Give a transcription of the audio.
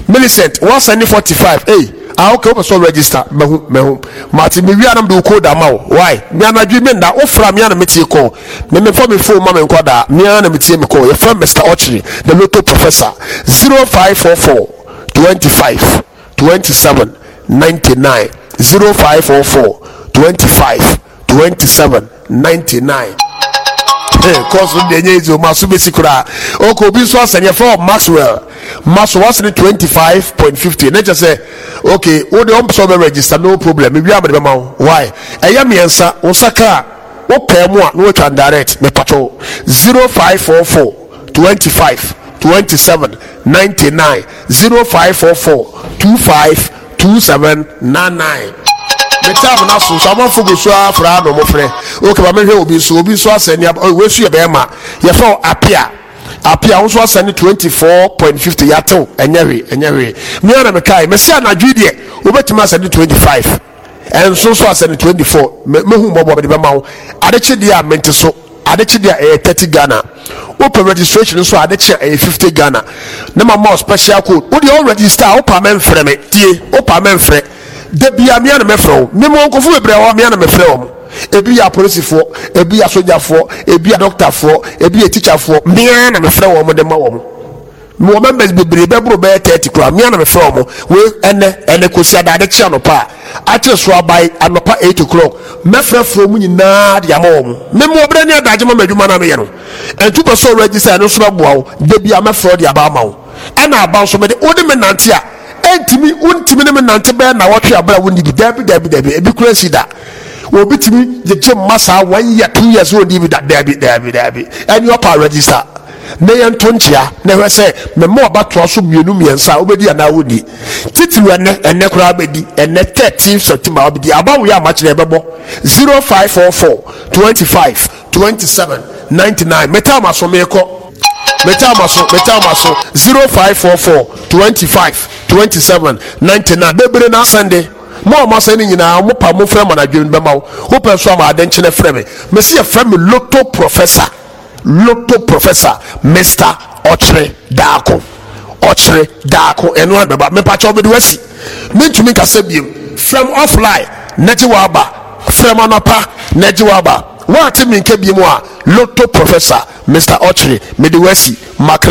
Millicent was sending 45. Hey, I okay so register mehu Martin me wi anam do code ama why me anadwi me nda ofra me anam metie call me for me phone ma me nkoda me anam metie me call your friend Mr. Ochiri the local professor 0544 25 27 99 0544 25 27 99. Cause the needs of Masubi Sikura. Oko Biso send for Maxwell was 25.50. Nature say, okay, all the home register, no problem. Maybe I'm the amount. Why? I am answer Osaka. Okay, more no can direct me patrol 0544 25 27 99 0544 25 27 99. The time now so someone for go so afra no mo frɛ okay ba me hwe obi so asani we so ye be ma ye for apia wo so asani 24.50 yato enyewe me na me kai me se anadwi de obetima asani 25 en so asani 24 me hu bobo de be ma wo adeche de a mente so adeche de a 30 Ghana open registration so adeche a 50 Ghana na ma more special code wo de register opa men frɛ me tie opa men frɛ de bia me na me frɛ me mo nkofu bebre wa me na me frɛ wo ebi ya police for ebi ya soldier for ebi ya doctor for ebi ya teacher for me na me frɛ wo mo de ma wo mo members bebre be bro be 30 kura me na me frɛ wo we ene kosi ada de chia no pa a che so abai anopa 8 o'clock me frɛ mu nyina de ama wo me mo bre ne adaje ma madwuma na me ye no entu be so register no so ba boa wo de bia me frɛ de aba ma wo ana aba so me de odi me nante a entimi untimi ne nante be na wotwe abra woni bi dabi ebi kura sida obi timi je massa 1 year 2 years woni bi dabi and you pa register na yentontia na hwe se me mo ba to so mienu miensa obedi ana woni titiru ene kura bedi ene 13 September obedi aba wo ya ma kire bebo 0544 25 27 99 meta ma so me ko Meta maso 0544 25 27 99 bebre na Sunday mo ma sani nyina mo pa mo frɛ ma na dwen be ma wo pɛ so ma adenche na frɛ me se frɛ me local professor Mr. Ochiri Dako eno abeba me pa cho be do asi mentumi ka se biem from offline najiwa aba from anapa najiwa aba what me nke biem a local professor Mr. Ochiri me do asi